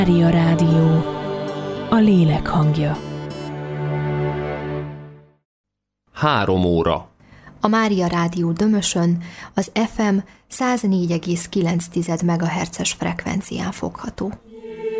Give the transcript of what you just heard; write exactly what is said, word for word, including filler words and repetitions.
Mária Rádió, a lélek hangja. Három óra. A Mária Rádió Dömösön az ef em száz négy egész kilenc megahertzes frekvencián fogható.